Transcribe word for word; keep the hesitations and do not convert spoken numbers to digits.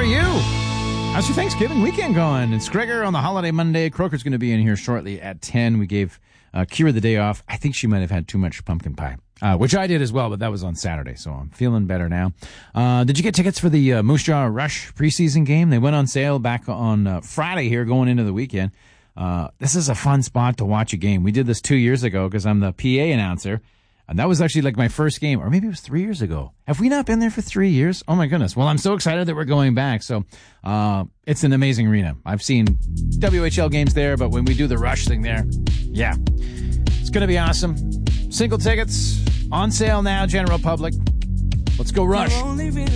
you? How's your Thanksgiving weekend going? It's Gregor on the holiday Monday. Croker's going to be in here shortly at ten. We gave uh, Kira the day off. I think she might have had too much pumpkin pie, uh, which I did as well, but that was on Saturday, so I'm feeling better now. Uh, did you get tickets for the uh, Moose Jaw Rush preseason game? They went on sale back on uh, Friday here going into the weekend. Uh, this is a fun spot to watch a game. We did this two years ago because I'm the P A announcer. And that was actually like my first game, or maybe it was three years ago. Have we not been there for three years? Oh, my goodness. Well, I'm so excited that we're going back. So uh, it's an amazing arena. I've seen W H L games there, but when we do the Rush thing there, yeah, it's going to be awesome. Single tickets on sale now, general public. Let's go Rush.